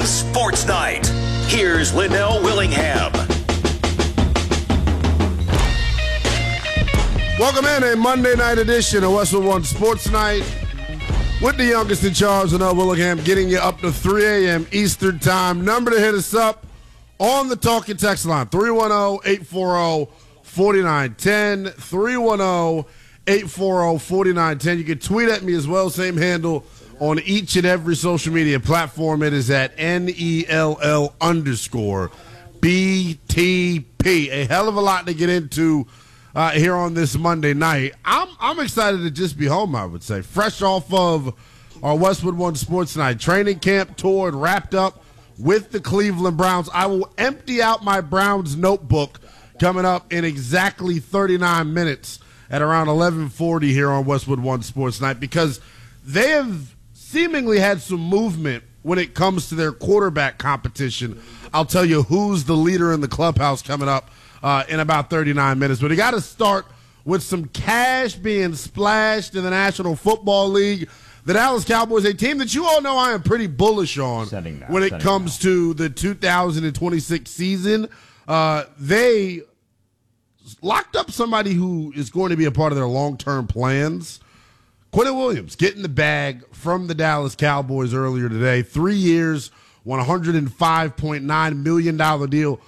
Sports Night. Here's Linnell Willingham. Welcome in a Monday night edition of Westwood One Sports Night with the youngest in charge, Linnell Willingham, getting you up to 3 a.m. Eastern Time. Number to hit us up on the talk and text line, 310-840-4910, 310-840-4910. You can tweet at me as well, same handle on each and every social media platform. It is at NELL_BTP. A hell of a lot to get into here on this Monday night. I'm excited to just be home, I would say. Fresh off of our Westwood One Sports Night training camp tour and wrapped up with the Cleveland Browns. I will empty out my Browns notebook coming up in exactly 39 minutes at around 11:40 here on Westwood One Sports Night, because they have seemingly had some movement when it comes to their quarterback competition. I'll tell you who's the leader in the clubhouse coming up in about 39 minutes. But you got to start with some cash being splashed in the National Football League. The Dallas Cowboys, a team that you all know I am pretty bullish on when it comes to the 2026 season. They locked up somebody who is going to be a part of their long-term plans. Quinnen Williams getting the bag from the Dallas Cowboys earlier today. 3 years, $105.9 million deal,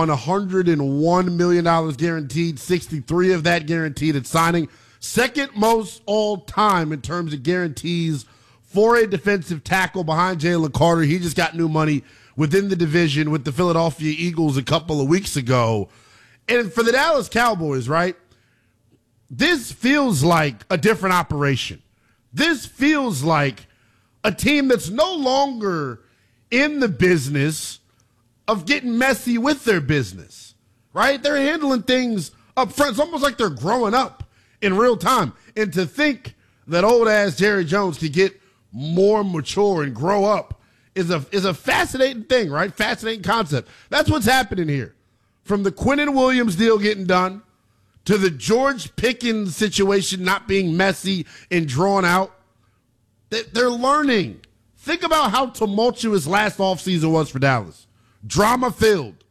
$101 million guaranteed, 63 of that guaranteed at signing. Second most all time in terms of guarantees for a defensive tackle behind Jalen Carter. He just got new money within the division with the Philadelphia Eagles a couple of weeks ago. And for the Dallas Cowboys, right, this feels like a different operation. This feels like a team that's no longer in the business of getting messy with their business, right? They're handling things up front. It's almost like they're growing up in real time. And to think that old-ass Jerry Jones could get more mature and grow up is a fascinating thing, right? Fascinating concept. That's what's happening here. From the Quinnen Williams deal getting done to the George Pickens situation not being messy and drawn out, they're learning. Think about how tumultuous last offseason was for Dallas. Drama-filled,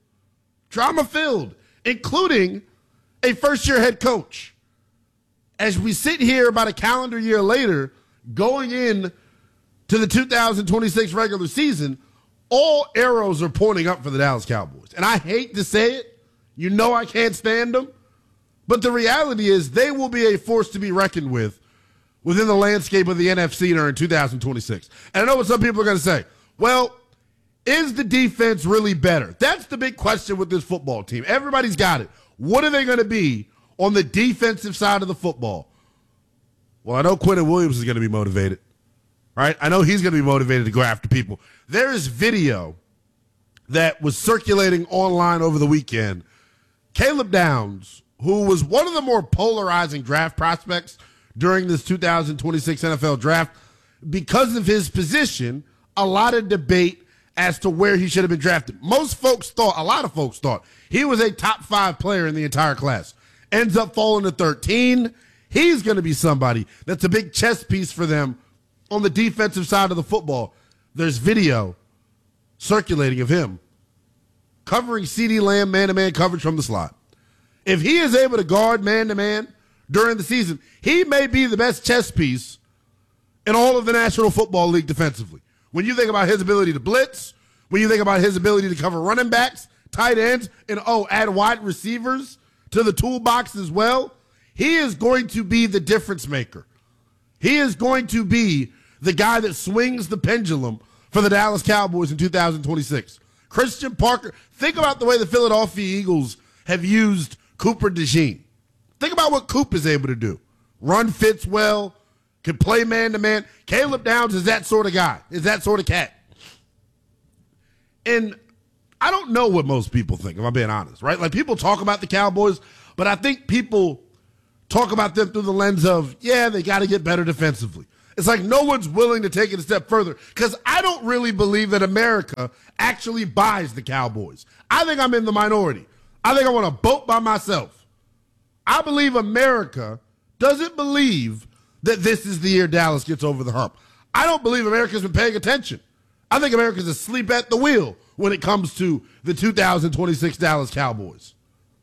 including a first-year head coach. As we sit here about a calendar year later, going in to the 2026 regular season, all arrows are pointing up for the Dallas Cowboys. And I hate to say it. You know I can't stand them. But the reality is they will be a force to be reckoned with within the landscape of the NFC during 2026. And I know what some people are going to say. Well, is the defense really better? That's the big question with this football team. Everybody's got it. What are they going to be on the defensive side of the football? Well, I know Quinnen Williams is going to be motivated, right? I know he's going to be motivated to go after people. There is video that was circulating online over the weekend. Caleb Downs, who was one of the more polarizing draft prospects during this 2026 NFL draft, because of his position, a lot of debate as to where he should have been drafted. A lot of folks thought he was a top 5 player in the entire class. Ends up falling to 13. He's going to be somebody that's a big chess piece for them on the defensive side of the football. There's video circulating of him covering CeeDee Lamb man-to-man coverage from the slot. If he is able to guard man-to-man during the season, he may be the best chess piece in all of the National Football League defensively. When you think about his ability to blitz, when you think about his ability to cover running backs, tight ends, and add wide receivers to the toolbox as well, he is going to be the difference maker. He is going to be the guy that swings the pendulum for the Dallas Cowboys in 2026. Christian Parker, think about the way the Philadelphia Eagles have used Cooper DeJean. Think about what Coop is able to do. Run fits well, can play man-to-man. Caleb Downs is that sort of guy, is that sort of cat. And I don't know what most people think, if I'm being honest, right? Like, people talk about the Cowboys, but I think people talk about them through the lens of, yeah, they got to get better defensively. It's like no one's willing to take it a step further, because I don't really believe that America actually buys the Cowboys. I think I'm in the minority. I think I want to boat by myself. I believe America doesn't believe that this is the year Dallas gets over the hump. I don't believe America's been paying attention. I think America's asleep at the wheel when it comes to the 2026 Dallas Cowboys.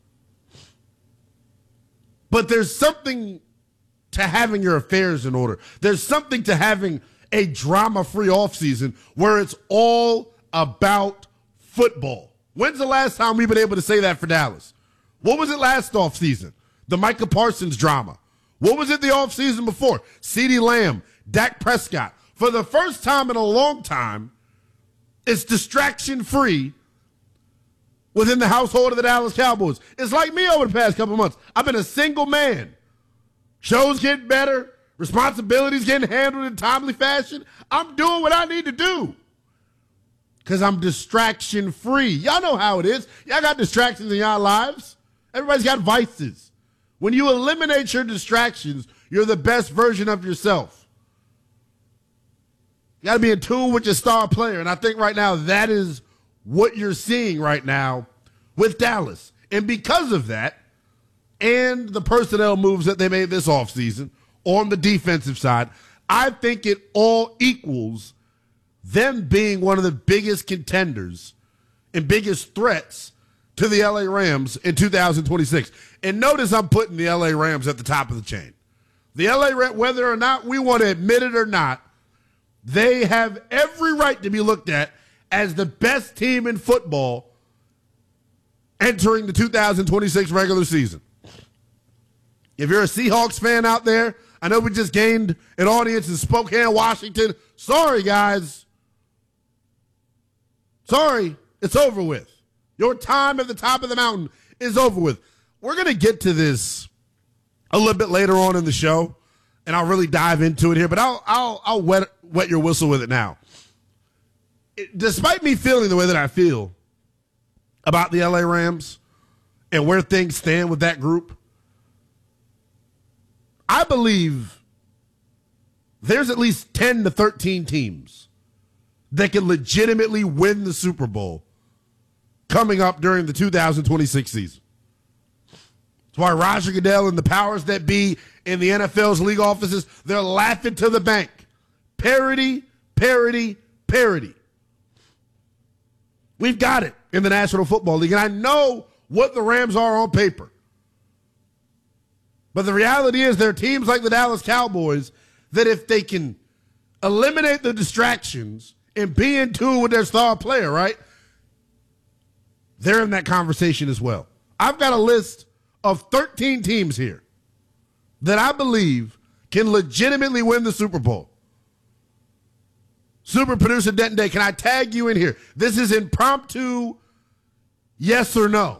But there's something to having your affairs in order. There's something to having a drama-free offseason where it's all about football. When's the last time we've been able to say that for Dallas? What was it last offseason? The Micah Parsons drama. What was it the offseason before? CeeDee Lamb, Dak Prescott. For the first time in a long time, it's distraction-free within the household of the Dallas Cowboys. It's like me over the past couple of months. I've been a single man. Shows getting better. Responsibilities getting handled in timely fashion. I'm doing what I need to do because I'm distraction-free. Y'all know how it is. Y'all got distractions in y'all lives. Everybody's got vices. When you eliminate your distractions, you're the best version of yourself. You got to be in tune with your star player, and I think right now that is what you're seeing right now with Dallas. And because of that, and the personnel moves that they made this offseason on the defensive side, I think it all equals them being one of the biggest contenders and biggest threats to the LA Rams in 2026. And notice I'm putting the LA Rams at the top of the chain. The LA Rams, whether or not we want to admit it or not, they have every right to be looked at as the best team in football entering the 2026 regular season. If you're a Seahawks fan out there, I know we just gained an audience in Spokane, Washington. Sorry, guys. Sorry, it's over with. Your time at the top of the mountain is over with. We're going to get to this a little bit later on in the show, and I'll really dive into it here, but I'll wet your whistle with it now. Despite me feeling the way that I feel about the LA Rams and where things stand with that group, I believe there's at least 10 to 13 teams that can legitimately win the Super Bowl coming up during the 2026 season. That's why Roger Goodell and the powers that be in the NFL's league offices, they're laughing to the bank. Parity, parity, parity. We've got it in the National Football League, and I know what the Rams are on paper. But the reality is there are teams like the Dallas Cowboys that if they can eliminate the distractions and be in tune with their star player, right, they're in that conversation as well. I've got a list of 13 teams here that I believe can legitimately win the Super Bowl. Super producer Denton Day, can I tag you in here? This is impromptu yes or no.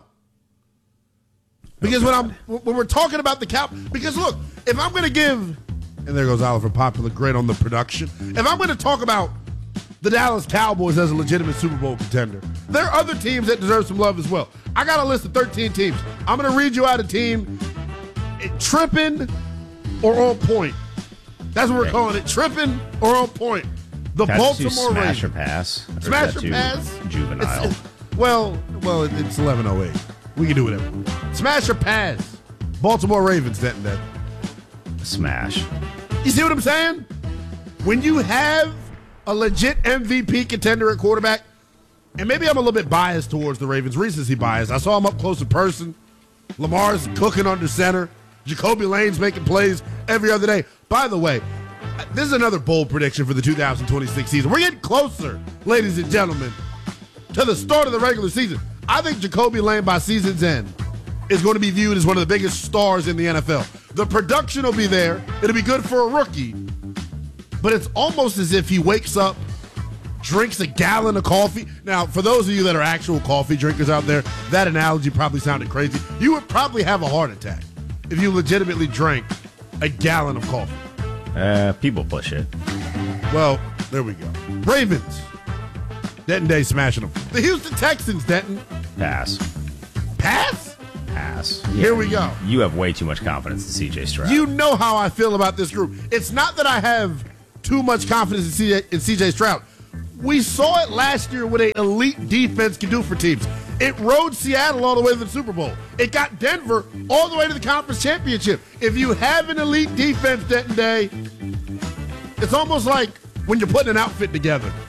Because when we're talking about the Cowboys, because look, if I'm going to give, and there goes Oliver Popular, great on the production. If I'm going to talk about the Dallas Cowboys as a legitimate Super Bowl contender, there are other teams that deserve some love as well. I got a list of 13 teams. I'm going to read you out a team tripping or on point. That's what we're calling it, tripping or on point. The Baltimore Ravens. Smash or pass? Smash or pass? Juvenile. Well, it's 11:08. We can do whatever. Smash or pass? Baltimore Ravens, that and that. Smash. You see what I'm saying? When you have a legit MVP contender at quarterback, and maybe I'm a little bit biased towards the Ravens, recency bias. I saw him up close in person. Lamar's cooking under center. Jacoby Lane's making plays every other day. By the way, this is another bold prediction for the 2026 season. We're getting closer, ladies and gentlemen, to the start of the regular season. I think Jacoby Lane by season's end is going to be viewed as one of the biggest stars in the NFL. The production will be there. It'll be good for a rookie. But it's almost as if he wakes up, drinks a gallon of coffee. Now, for those of you that are actual coffee drinkers out there, that analogy probably sounded crazy. You would probably have a heart attack if you legitimately drank a gallon of coffee. People push it. Well, there we go. Ravens. Denton Day smashing them. The Houston Texans, Denton. Pass. Pass? Pass. Here we go. You have way too much confidence in C.J. Stroud. You know how I feel about this group. It's not that I have too much confidence in C.J. Stroud. We saw it last year what an elite defense can do for teams. It rode Seattle all the way to the Super Bowl. It got Denver all the way to the conference championship. If you have an elite defense, Denton Day, it's almost like when you're putting an outfit together.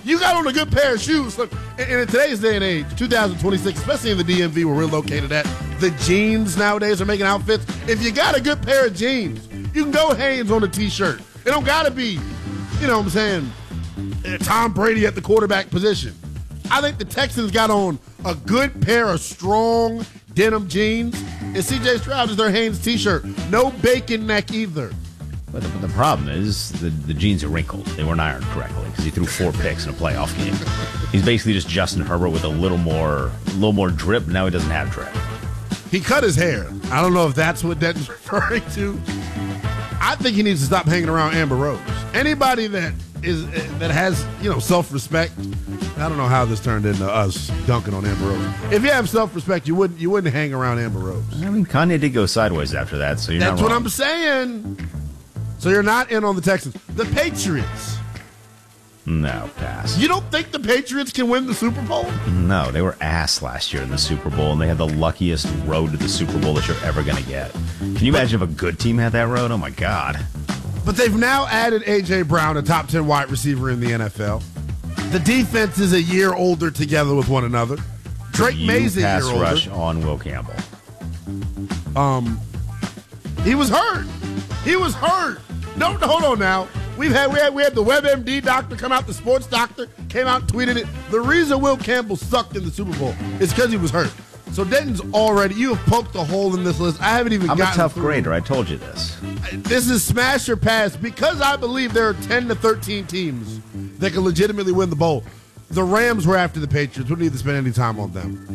You got on a good pair of shoes. Look, in today's day and age, 2026, especially in the DMV where we're located at, the jeans nowadays are making outfits. If you got a good pair of jeans, you can go Hanes on a T-shirt. It don't got to be, you know what I'm saying, Tom Brady at the quarterback position. I think the Texans got on a good pair of strong denim jeans, and CJ Stroud is their Hanes T-shirt. No bacon neck either. But the problem is the jeans are wrinkled. They weren't ironed correctly because he threw 4 picks in a playoff game. He's basically just Justin Herbert with a little more drip. Now he doesn't have drip. He cut his hair. I don't know if that's what Denton's referring to. I think he needs to stop hanging around Amber Rose. Anybody that has self-respect. I don't know how this turned into us dunking on Amber Rose. If you have self-respect, you wouldn't hang around Amber Rose. I mean, Kanye did go sideways after that, so That's not what wrong. I'm saying. So you're not in on the Texans. The Patriots. No, pass. You don't think the Patriots can win the Super Bowl? No, they were ass last year in the Super Bowl, and they had the luckiest road to the Super Bowl that you're ever going to get. Can you imagine if a good team had that road? Oh, my God. But they've now added A.J. Brown, a top 10 wide receiver in the NFL. The defense is a year older together with one another. Drake May's a year pass older. rush on Will Campbell. He was hurt. He was hurt. No, hold on now. We had the WebMD doctor come out, the sports doctor came out and tweeted it. The reason Will Campbell sucked in the Super Bowl is because he was hurt. So Denton's already, you have poked a hole in this list. I haven't even gotten I'm a tough through. grader. I told you this. This is smash or pass because I believe there are 10 to 13 teams that can legitimately win the bowl. The Rams were after the Patriots. We don't need to spend any time on them.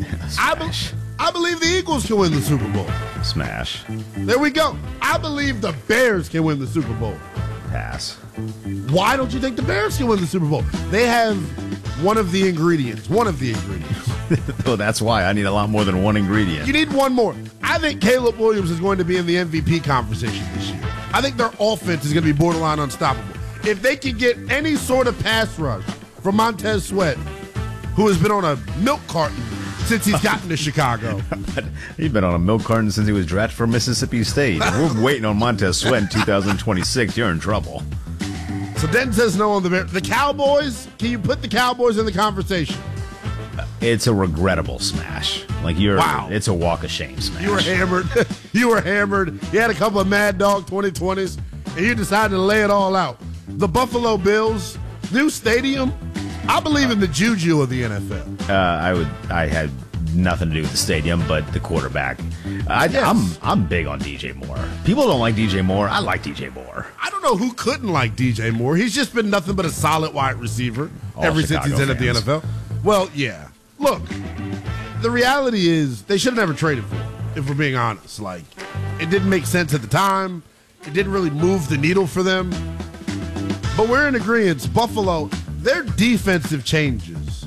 I believe the Eagles can win the Super Bowl. Smash. There we go. I believe the Bears can win the Super Bowl. Pass. Why don't you think the Bears can win the Super Bowl? They have one of the ingredients. Well, that's why I need a lot more than one ingredient. You need one more. I think Caleb Williams is going to be in the MVP conversation this year. I think their offense is going to be borderline unstoppable. If they can get any sort of pass rush from Montez Sweat, who has been on a milk carton since he's gotten to Chicago. He's been on a milk carton since he was drafted for Mississippi State. If we're waiting on Montez Sweat in 2026. You're in trouble. So Denton says no on the Bears. The Cowboys, can you put the Cowboys in the conversation? It's a regrettable smash. Wow. It's a walk of shame smash. You were hammered. You were hammered. You had a couple of Mad Dog 2020s, and you decided to lay it all out. The Buffalo Bills, new stadium. I believe in the juju of the NFL. I had nothing to do with the stadium, but the quarterback. Yes. I'm big on DJ Moore. People don't like DJ Moore. I like DJ Moore. I don't know who couldn't like DJ Moore. He's just been nothing but a solid wide receiver All ever since Chicago he's entered the fans. NFL. Well, yeah. Look, the reality is they should have never traded for him, if we're being honest. Like, it didn't make sense at the time. It didn't really move the needle for them. But we're in agreement. Buffalo, their defensive changes,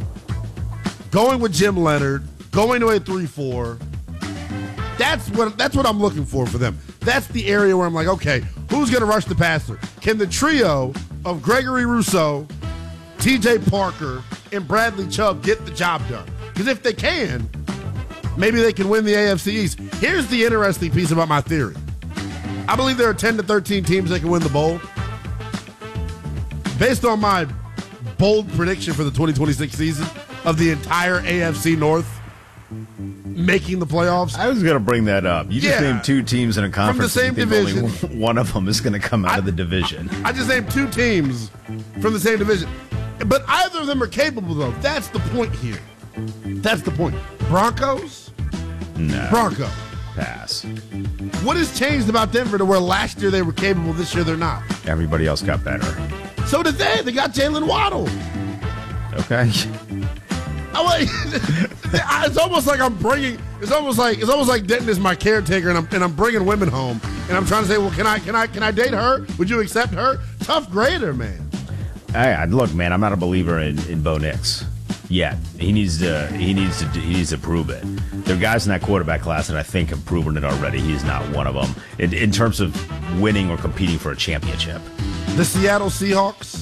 going with Jim Leonard, going to a 3-4, that's what I'm looking for them. That's the area where I'm like, okay, who's going to rush the passer? Can the trio of Gregory Rousseau, T.J. Parker, and Bradley Chubb get the job done? Because if they can, maybe they can win the AFC East. Here's the interesting piece about my theory. I believe there are 10 to 13 teams that can win the bowl. Based on my bold prediction for the 2026 season of the entire AFC North making the playoffs. I was going to bring that up. You just Yeah. named two teams in a conference. same and you think division. only one of them is going to come out of the division. I just named two teams from the same division. But either of them are capable, though. That's the point here. That's the point. Broncos? No. Bronco. Pass. What has changed about Denver to where last year they were capable, this year they're not? Everybody else got better. So did they. They got Jalen Waddle. Okay. It's almost like I'm bringing. It's almost like Denton is my caretaker, and I'm bringing women home, and I'm trying to say, well, can I date her? Would you accept her? Tough grader, man. Look, man, I'm not a believer in Bo Nix yet. He needs to prove it. There are guys in that quarterback class that I think have proven it already. He's not one of them in terms of winning or competing for a championship. The Seattle Seahawks.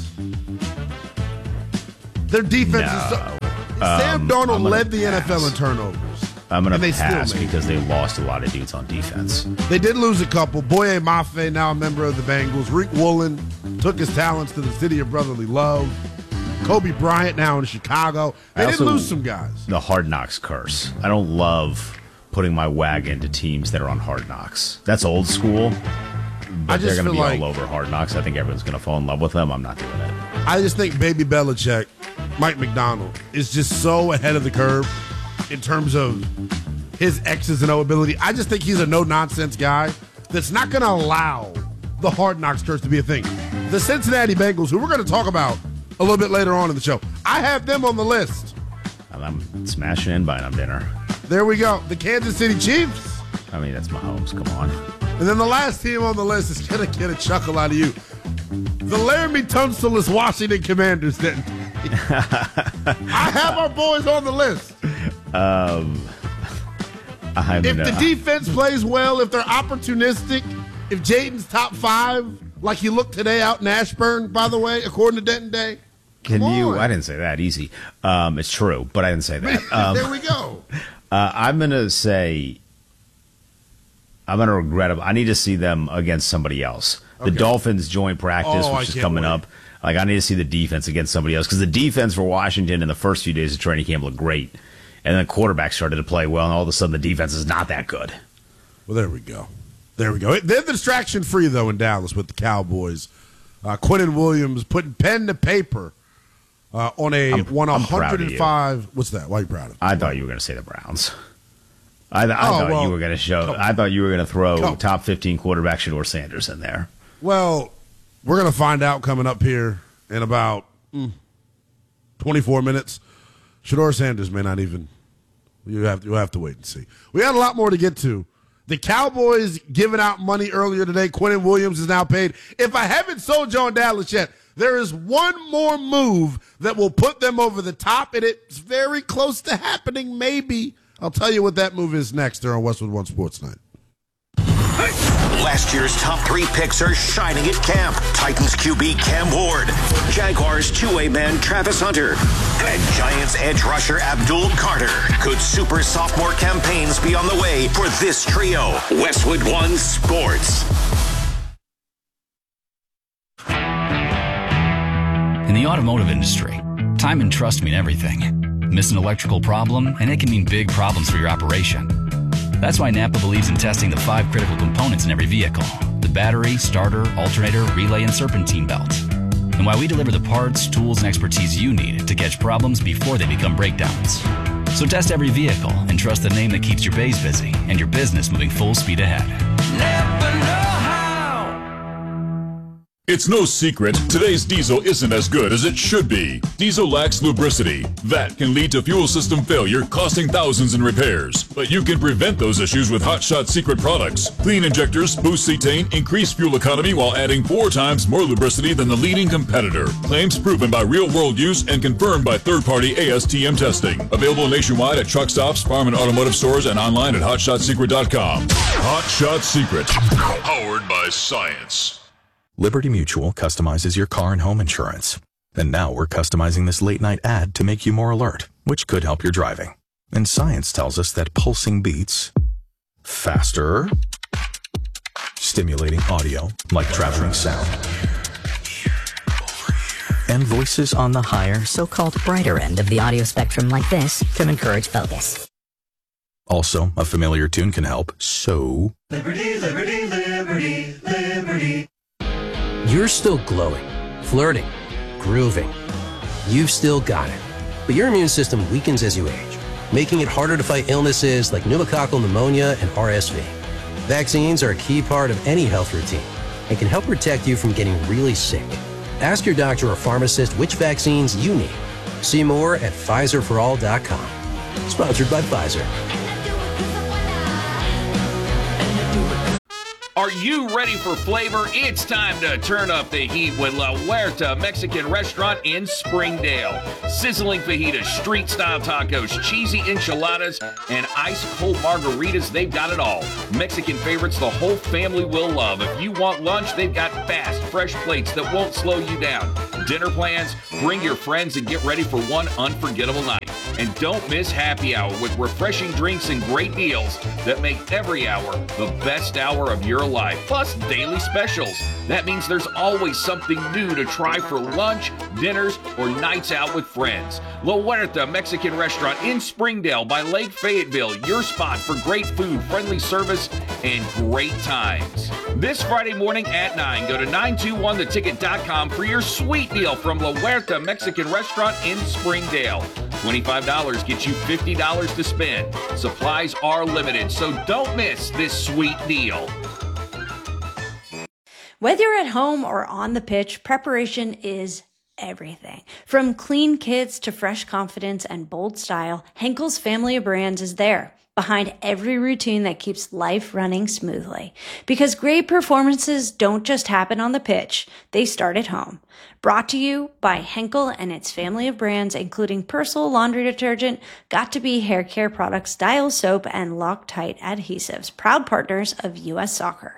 Their defense is so. Sam Darnold led the NFL in turnovers. I'm going And they to still pass made it. because they lost a lot of dudes on defense. They did lose a couple. Boye Mafe, now a member of the Bengals. Rick Woolen took his talents to the city of brotherly love. Kobe Bryant now in Chicago. They did also lose some guys. The Hard Knocks curse. I don't love putting my wagon to teams that are on Hard Knocks. That's old school. But they're going to be all over Hard Knocks. I think everyone's going to fall in love with them. I'm not doing it. I just think Baby Belichick, Mike McDonald, is just so ahead of the curve in terms of his X's and O ability. I just think he's a no-nonsense guy that's not going to allow the Hard Knocks curse to be a thing. The Cincinnati Bengals, who we're going to talk about a little bit later on in the show, I have them on the list. I'm smashing in buying them dinner. There we go. The Kansas City Chiefs. I mean, that's Mahomes. Come on. And then the last team on the list is going to get a chuckle out of you. The Laramie Tunstalless Washington Commanders. I have our boys on the list. If the defense plays well, if they're opportunistic, if Jaden's top 5, like he looked today out in Ashburn, by the way, according to Denton Day. I didn't say that. Easy. It's true, but I didn't say that. There we go. I'm going to say I'm going to regret it. I need to see them against somebody else. The Dolphins joint practice, which is coming up. Like, I need to see the defense against somebody else because the defense for Washington in the first few days of training camp looked great. And then the quarterback started to play well, and all of a sudden the defense is not that good. Well, there we go. There we go. They're distraction-free, though, in Dallas with the Cowboys. Quinnen Williams putting pen to paper on a 105. What's that? Why are you proud of it? I thought you were going to say the Browns. I thought you were going to I thought you were going to throw top 15 quarterback Shedeur Sanders in there. Well, we're going to find out coming up here in about 24 minutes. Shedeur Sanders may not even. You'll have to wait and see. We had a lot more to get to. The Cowboys giving out money earlier today. Quinnen Williams is now paid. If I haven't sold you on Dallas yet, there is one more move that will put them over the top, and it's very close to happening, maybe. I'll tell you what that move is next here on Westwood One Sports Night. Last year's top 3 picks are shining at camp. Titans QB Cam Ward, Jaguars two-way man Travis Hunter, and Giants edge rusher Abdul Carter. Could super sophomore campaigns be on the way for this trio? Westwood One Sports. In the automotive industry, time and trust mean everything. Miss an electrical problem, and it can mean big problems for your operation. That's why Napa believes in testing the 5 critical components in every vehicle: the battery, starter, alternator, relay, and serpentine belt. And why we deliver the parts, tools, and expertise you need to catch problems before they become breakdowns. So test every vehicle and trust the name that keeps your bays busy and your business moving full speed ahead. Napa know-how. It's no secret, today's diesel isn't as good as it should be. Diesel lacks lubricity. That can lead to fuel system failure, costing thousands in repairs. But you can prevent those issues with Hot Shot Secret products. Clean injectors boost cetane, increase fuel economy while adding 4 times more lubricity than the leading competitor. Claims proven by real-world use and confirmed by third-party ASTM testing. Available nationwide at truck stops, farm and automotive stores, and online at HotShotSecret.com. Hot Shot Secret. Powered by science. Liberty Mutual customizes your car and home insurance. And now we're customizing this late-night ad to make you more alert, which could help your driving. And science tells us that pulsing beats faster, stimulating audio like traveling sound, and voices on the higher, so-called brighter end of the audio spectrum like this can encourage focus. Also, a familiar tune can help, so... Liberty, liberty, liberty, liberty. You're still glowing, flirting, grooving. You've still got it. But your immune system weakens as you age, making it harder to fight illnesses like pneumococcal pneumonia and RSV. Vaccines are a key part of any health routine and can help protect you from getting really sick. Ask your doctor or pharmacist which vaccines you need. See more at PfizerForAll.com. Sponsored by Pfizer. Are you ready for flavor? It's time to turn up the heat with La Huerta Mexican Restaurant in Springdale. Sizzling fajitas, street-style tacos, cheesy enchiladas, and ice-cold margaritas, they've got it all. Mexican favorites the whole family will love. If you want lunch, they've got fast, fresh plates that won't slow you down. dinner plans? Bring your friends and get ready for one unforgettable night. And don't miss happy hour with refreshing drinks and great deals that make every hour the best hour of your life. Plus daily specials. That means there's always something new to try for lunch, dinners, or nights out with friends. La Huerta Mexican Restaurant in Springdale by Lake Fayetteville. Your spot for great food, friendly service, and great times. This Friday morning at 9, go to 921theticket.com for your sweet deal from La Huerta Mexican Restaurant in Springdale. $25 gets you $50 to spend. Supplies are limited, so don't miss this sweet deal. Whether you're at home or on the pitch, preparation is everything. From clean kits to fresh confidence and bold style, Henkel's family of brands is there, behind every routine that keeps life running smoothly. Because great performances don't just happen on the pitch, they start at home. Brought to you by Henkel and its family of brands, including Persil laundry detergent, Got2b hair care products, Dial soap, and Loctite adhesives, proud partners of U.S. Soccer.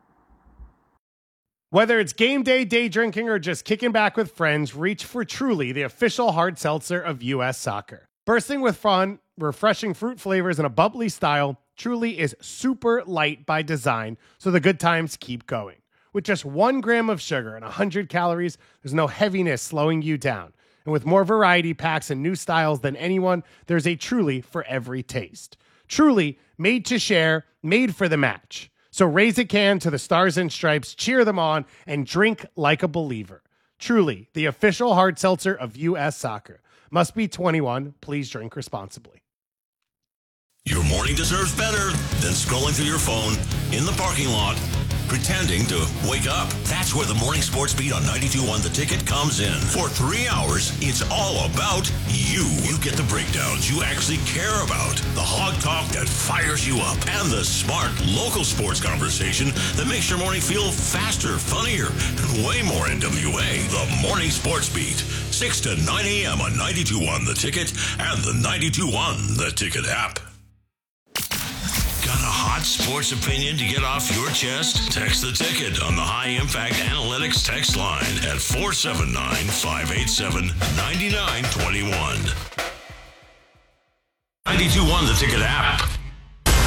Whether it's game day, day drinking, or just kicking back with friends, reach for Truly, the official hard seltzer of U.S. Soccer. Bursting with fun, refreshing fruit flavors, and a bubbly style, Truly is super light by design, so the good times keep going. With just 1 gram of sugar and 100 calories, there's no heaviness slowing you down. And with more variety packs and new styles than anyone, there's a Truly for every taste. Truly, made to share, made for the match. So raise a can to the Stars and Stripes, cheer them on, and drink like a believer. Truly, the official hard seltzer of U.S. Soccer. Must be 21. Please drink responsibly. Your morning deserves better than scrolling through your phone in the parking lot, pretending to wake up. That's where the Morning Sports Beat on 92.1 The Ticket comes in. For 3 hours, it's all about you. You get the breakdowns you actually care about, the hog talk that fires you up, and the smart local sports conversation that makes your morning feel faster, funnier, and way more NWA. The Morning Sports Beat, 6 to 9 a.m. on 92.1 The Ticket and the 92.1 The Ticket app. Got a hot sports opinion to get off your chest? Text The Ticket on the High Impact Analytics text line at 479-587-9921. 92.1 The Ticket app.